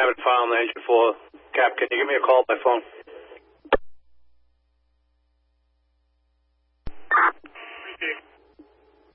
haven't found the engine for. Cap, can you give me a call by phone?